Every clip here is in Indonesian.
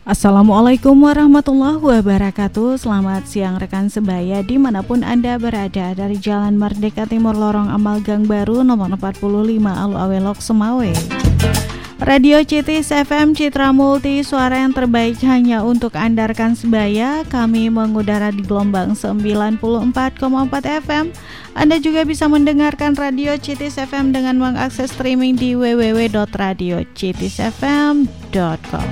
Assalamualaikum warahmatullahi wabarakatuh. Selamat siang rekan sebaya dimanapun Anda berada. Dari Jalan Merdeka Timur Lorong Amal Gang Baru nomor 45 Alu Awelok Semawe. Radio Citis FM Citra Multi, suara yang terbaik hanya untuk Anda rekan sebaya. Kami mengudara di gelombang 94,4 FM. Anda juga bisa mendengarkan Radio Citis FM dengan mengakses streaming di www.radiocitisfm.com.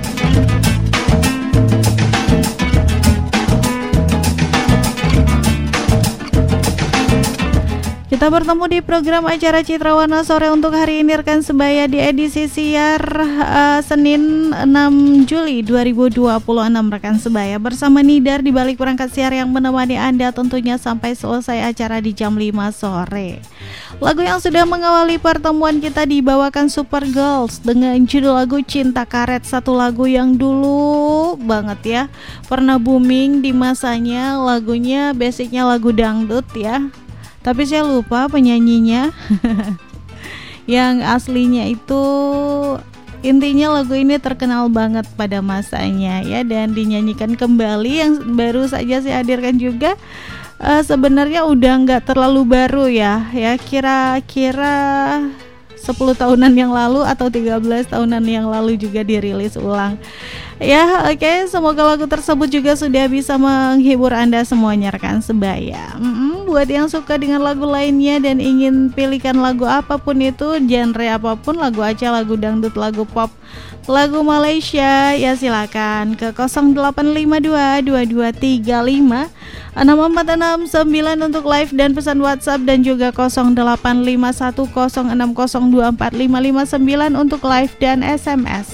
Kita bertemu di program acara Citra Warna Sore untuk hari ini rekan sebaya di edisi siar Senin 6 Juli 2026 rekan sebaya bersama Nidar di balik perangkat siar yang menemani Anda tentunya sampai selesai acara di jam 5 sore. Lagu yang sudah mengawali pertemuan kita dibawakan Super Girls dengan judul lagu Cinta Karet, satu lagu yang dulu banget ya, pernah booming di masanya. Lagunya basicnya lagu dangdut ya, tapi saya lupa penyanyinya. Yang aslinya itu, intinya lagu ini terkenal banget pada masanya ya, dan dinyanyikan kembali. Yang baru saja saya hadirkan juga sebenarnya udah nggak terlalu baru ya, kira-kira 10 tahunan yang lalu atau 13 tahunan yang lalu juga dirilis ulang. Ya, oke, semoga lagu tersebut juga sudah bisa menghibur Anda semuanya rekan sebaya. Buat yang suka dengan lagu lainnya dan ingin pilihkan lagu apapun itu, genre apapun, lagu Aceh, lagu dangdut, lagu pop, lagu Malaysia, ya silakan ke 0852 2235 6469 untuk live dan pesan WhatsApp, dan juga 085106024559 untuk live dan SMS.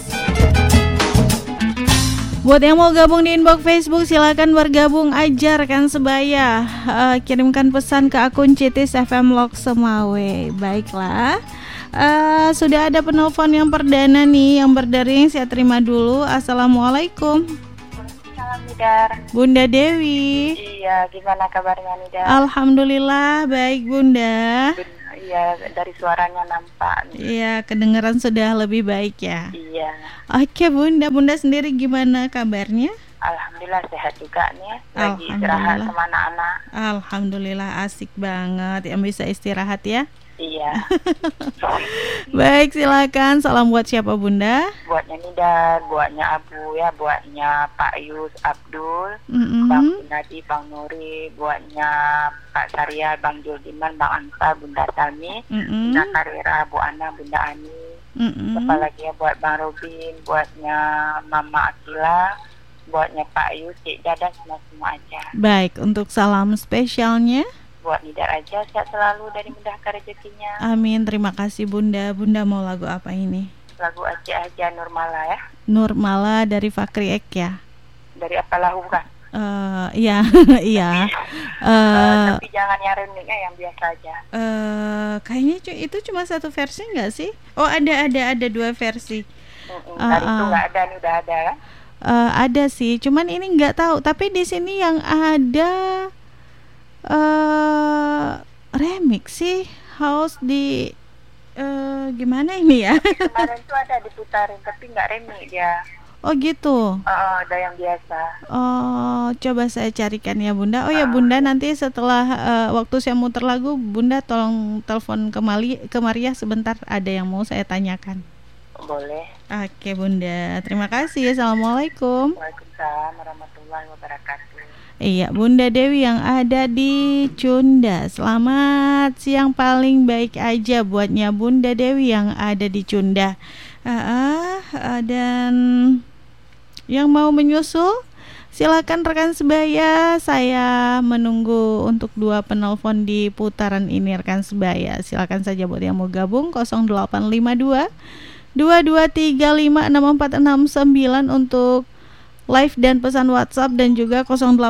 Buat yang mau gabung di inbox Facebook, silakan bergabung aja rekan sebaya. Kirimkan pesan ke akun Citis FM Lok Semawe. Baiklah, sudah ada penelpon yang perdana nih, yang berdering. Saya terima dulu. Assalamualaikum. Salam Nidar. Bunda Dewi. Iya, gimana kabarnya Nidar? Alhamdulillah baik Bunda. Iya, dari suaranya nampak. Iya, kedengaran sudah lebih baik ya. Iya. Oke Bunda, Bunda sendiri gimana kabarnya? Alhamdulillah sehat juga nih. Lagi istirahat sama anak-anak. Alhamdulillah, asik banget yang bisa istirahat ya. Iya. Baik, silakan. Salam buat siapa Bunda? Buatnya Nidar, buatnya Abu ya, buatnya Pak Yus Abdul, Bang Nadi, Bang Nuri, buatnya Pak Syariah, Bang Juldiman, Bang Anta, Bunda Salmi, Bunda Karira, Bu Ana, Bunda Ani. Apalagi ya buat Bang Robin, buatnya Mama Akila, buatnya Pak Yus, Cik Dada, semua aja. Baik, untuk salam spesialnya buat Nidar aja, sehat selalu dan dimudahkan rezekinya. Amin, terima kasih Bunda. Bunda mau lagu apa ini? Lagu Aceh aja, Nurmala ya. Nurmala dari Fakri Ek ya. Dari Apalahu kan? Iya, iya. Tapi jangan yang remixnya, yang biasa aja. Kayaknya itu cuma satu versi nggak sih? Oh, ada dua versi. Dari itu nggak ada, nih udah ada kan? Ada sih, cuman ini nggak tahu. Tapi di sini yang ada remix sih, house di gimana ini ya? Kemarin tuh ada diputarin tapi nggak remix dia. Oh gitu. Ada yang biasa. Oh, coba saya carikan ya Bunda. Oh ya Bunda, nanti setelah waktu saya muter lagu, Bunda tolong telepon ke Maria sebentar, ada yang mau saya tanyakan. Boleh. Oke Bunda, terima kasih. Assalamualaikum. Waalaikumsalam warahmatullahi wabarakatuh. Iya, Bunda Dewi yang ada di Cunda. Selamat siang paling baik aja buatnya Bunda Dewi yang ada di Cunda. Dan yang mau menyusul, silakan rekan sebaya. Saya menunggu untuk 2 penelpon di putaran ini rekan sebaya. Silakan saja buat yang mau gabung 0852 2235 6469 untuk live dan pesan WhatsApp, dan juga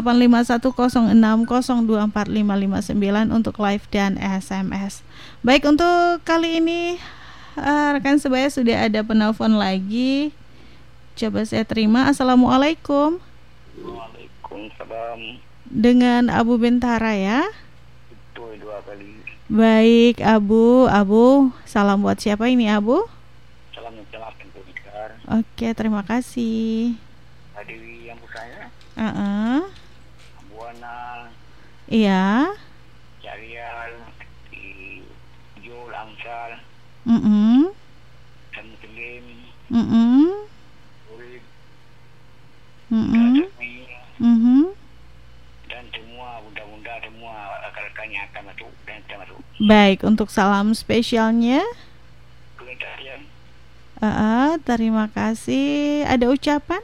085106024559 untuk live dan SMS. Baik, untuk kali ini rekan sebaya sudah ada penelpon lagi. Coba saya terima. Assalamualaikum. Waalaikumsalam. Dengan Abu Bentara ya. Itu 2 kali. Baik Abu, salam buat siapa ini Abu? Salam yang jelas untuk Nidar. Oke, terima kasih. Pak Dewi yang putanya, Buana, Iya. Carial, di Jol, Angsal, Temtelim, Urip, Datami, dan semua bunda-bunda semua rekan-rekannya akan masuk dan kita masuk. Baik, untuk salam spesialnya. Terima kasih. Ada ucapan?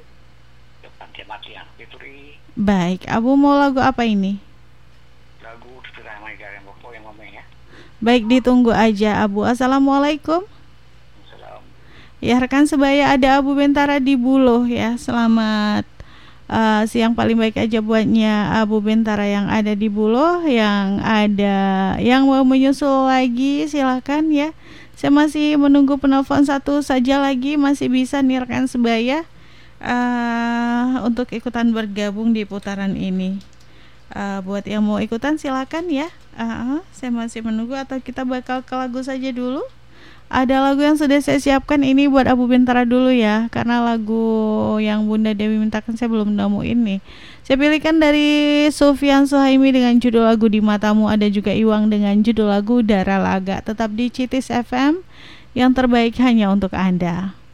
Baik, Abu mau lagu apa ini? Lagu Terserah Maika yang pokok yang mamanya. Baik, ditunggu aja Abu. Assalamualaikum. Salam. Ya, rekan sebaya, ada Abu Bentara di Buloh ya. Selamat siang paling baik aja buatnya Abu Bentara yang ada di Buloh. Yang ada yang mau menyusul lagi silakan ya. Saya masih menunggu penelpon satu saja lagi, masih bisa nih rekan sebaya untuk ikutan bergabung di putaran ini. Buat yang mau ikutan silakan ya. Saya masih menunggu, atau kita bakal ke lagu saja dulu. Ada lagu yang sudah saya siapkan ini buat Abu Bentara dulu ya, karena lagu yang Bunda Dewi mintakan saya belum nemu ini. Saya pilihkan dari Sufyan Suhaimi dengan judul lagu Di Matamu, ada juga Iwang dengan judul lagu Dara Laga. Tetap di Citis FM, yang terbaik hanya untuk Anda.